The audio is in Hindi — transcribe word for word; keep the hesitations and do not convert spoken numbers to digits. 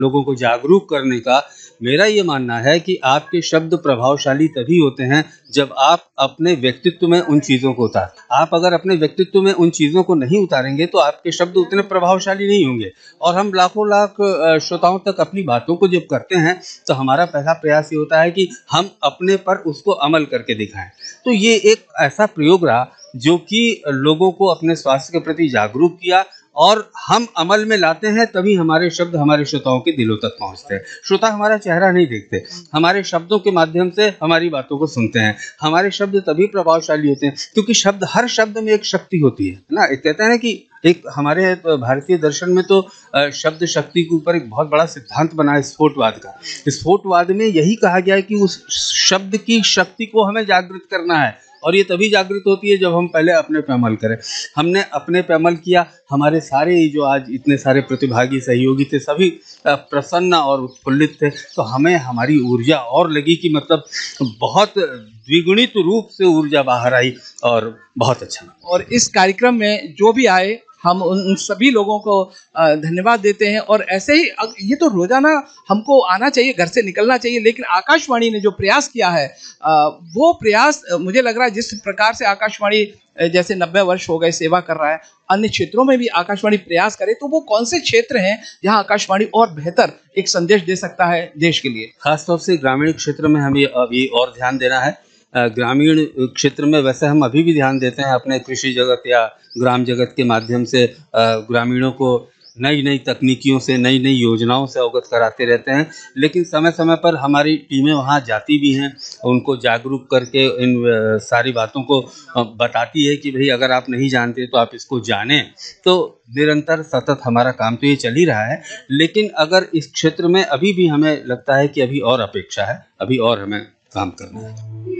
लोगों को जागरूक करने का, मेरा ये मानना है कि आपके शब्द प्रभावशाली तभी होते हैं जब आप अपने व्यक्तित्व में उन चीज़ों को उतार आप अगर अपने व्यक्तित्व में उन चीज़ों को नहीं उतारेंगे तो आपके शब्द उतने प्रभावशाली नहीं होंगे। और हम लाखों लाख अ, श्रोताओं तक अपनी बातों को जब करते हैं तो हमारा पहला प्रयास ये होता है कि हम अपने पर उसको अमल करके दिखाएं। तो ये एक ऐसा प्रयोग रहा जो कि लोगों को अपने स्वास्थ्य के प्रति जागरूक किया, और हम अमल में लाते हैं तभी हमारे शब्द हमारे श्रोताओं के दिलों तक पहुंचते हैं। श्रोता हमारा चेहरा नहीं देखते, हमारे शब्दों के माध्यम से हमारी बातों को सुनते हैं। हमारे शब्द तभी प्रभावशाली होते हैं क्योंकि शब्द, हर शब्द में एक शक्ति होती है ना। एक कहते हैं ना कि एक हमारे भारतीय दर्शन में तो अ, शब्द शक्ति के ऊपर एक बहुत बड़ा सिद्धांत बना है स्फोटवाद का। स्फोटवाद में यही कहा गया है कि उस शब्द की शक्ति को हमें जागृत करना है, और ये तभी जागृत होती है जब हम पहले अपने पे अमल करें। हमने अपने पे अमल किया, हमारे सारे जो आज इतने सारे प्रतिभागी सहयोगी थे सभी अ, प्रसन्न और उत्फुल्लित थे, तो हमें हमारी ऊर्जा और लगी कि मतलब बहुत द्विगुणित रूप से ऊर्जा बाहर आई और बहुत अच्छा लगा। और इस कार्यक्रम में जो भी आए हम उन उन सभी लोगों को अ, धन्यवाद देते हैं। और ऐसे ही अग- ये तो रोजाना हमको आना चाहिए, घर से निकलना चाहिए, लेकिन आकाशवाणी ने जो प्रयास किया है अ, वो प्रयास अ, मुझे लग रहा है जिस प्रकार से आकाशवाणी अ, जैसे नब्बे वर्ष हो गए सेवा कर रहा है, अन्य क्षेत्रों में भी आकाशवाणी प्रयास करे, तो वो कौन से क्षेत्र हैं जहां आकाशवाणी और बेहतर एक संदेश दे सकता है देश के लिए? खासतौर से ग्रामीण क्षेत्र में हमें अभी और ध्यान देना है। अ, ग्रामीण क्षेत्र में वैसे हम अभी भी ध्यान देते हैं अपने कृषि जगत या ग्राम जगत के माध्यम से, अ, ग्रामीणों को नई नई तकनीकियों से, नई नई योजनाओं से अवगत कराते रहते हैं। लेकिन समय समय पर हमारी टीमें वहाँ जाती भी हैं, उनको जागरूक करके इन अ, सारी बातों को अ, बताती है कि भाई अगर आप नहीं जानते तो आप इसको जानें। तो निरंतर सतत हमारा काम तो ये चल ही रहा है, लेकिन अगर इस क्षेत्र में अभी भी हमें लगता है कि अभी और अपेक्षा है, अभी और हमें काम करना है।